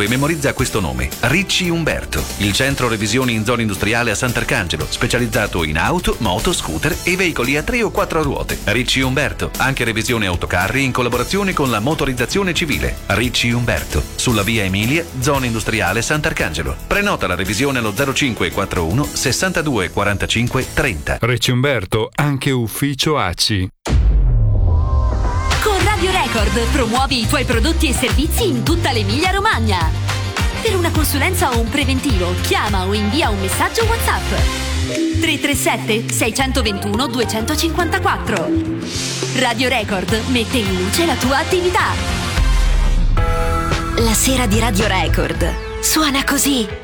e memorizza questo nome: Ricci Umberto. Il centro revisioni in zona industriale a Sant'Arcangelo, specializzato in auto, moto, scooter e veicoli a 3 o 4 ruote. Ricci Umberto, anche revisione autocarri in collaborazione con la motorizzazione civile. Ricci Umberto, sulla via Emilia, zona industriale Sant'Arcangelo. Prenota la revisione allo 0541 62 45 30. Ricci Umberto, anche ufficio ACI. Con Radio Record promuovi i tuoi prodotti e servizi in tutta l'Emilia-Romagna. Per una consulenza o un preventivo, chiama o invia un messaggio WhatsApp. 337 621 254. Radio Record mette in luce la tua attività. La sera di Radio Record suona così.